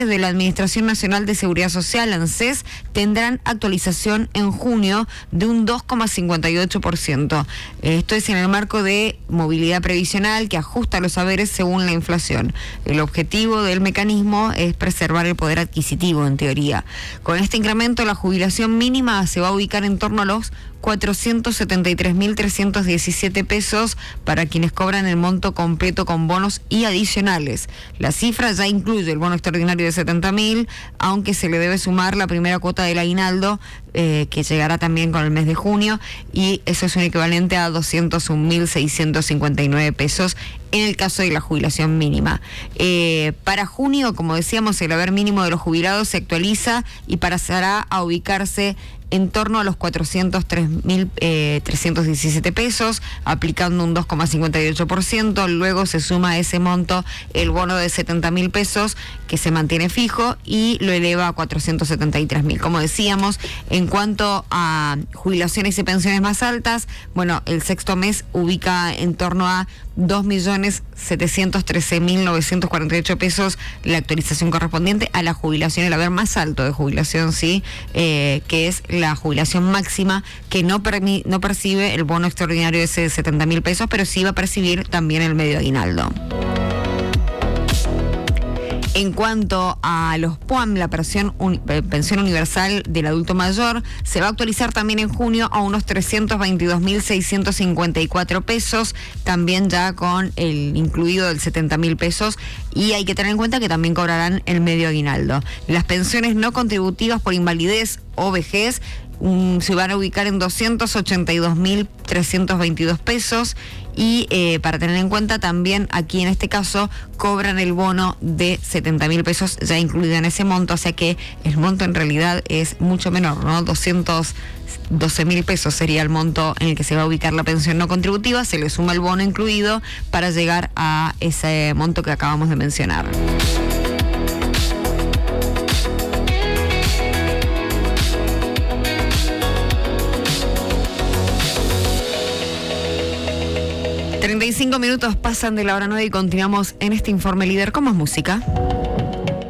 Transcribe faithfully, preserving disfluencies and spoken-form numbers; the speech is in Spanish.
de la Administración Nacional de Seguridad Social, ANSES, tendrán actualización en junio de un dos coma cincuenta y ocho por ciento. Esto es en el marco de movilidad previsional que ajusta los saberes según la inflación. El objetivo del mecanismo es preservar el poder adquisitivo, en teoría. Con este incremento, la jubilación mínima se va a ubicar en torno a los cuatrocientos setenta y tres mil trescientos diecisiete pesos para quienes cobran el monto completo con bonos y adicionales. La cifra ya incluye el bono extraordinario de setenta mil, aunque se le debe sumar la primera cuota del aguinaldo, eh, que llegará también con el mes de junio, y eso es un equivalente a doscientos un mil seiscientos cincuenta y nueve pesos en el caso de la jubilación mínima. Eh, para junio, como decíamos, el haber mínimo de los jubilados se actualiza y pasará a ubicarse en torno a los cuatrocientos tres mil trescientos diecisiete pesos, aplicando un dos coma cincuenta y ocho por ciento. Luego se suma a ese monto el bono de setenta mil pesos, que se mantiene fijo y lo eleva a cuatrocientos setenta y tres mil. Como decíamos, en cuanto a jubilaciones y pensiones más altas, bueno, el sexto mes ubica en torno a dos millones setecientos trece mil novecientos cuarenta y ocho pesos la actualización correspondiente a la jubilación, el haber más alto de jubilación, sí, eh, que es la jubilación máxima, que no, permi- no percibe el bono extraordinario ese de setenta mil pesos, pero sí va a percibir también el medio aguinaldo. En cuanto a los P U A M, la pensión, un, pensión universal del adulto mayor se va a actualizar también en junio a unos trescientos veintidós mil seiscientos cincuenta y cuatro pesos, también ya con el incluido del setenta mil pesos, y hay que tener en cuenta que también cobrarán el medio aguinaldo. Las pensiones no contributivas por invalidez o vejez um, se van a ubicar en doscientos ochenta y dos mil trescientos veintidós pesos, y eh, para tener en cuenta también aquí en este caso cobran el bono de setenta mil pesos ya incluido en ese monto, o sea que el monto en realidad es mucho menor, ¿no? doscientos doce mil pesos sería el monto en el que se va a ubicar la pensión no contributiva, se le suma el bono incluido para llegar a ese monto que acabamos de mencionar. treinta y cinco minutos pasan de la hora nueve y continuamos en este Informe Líder con más música.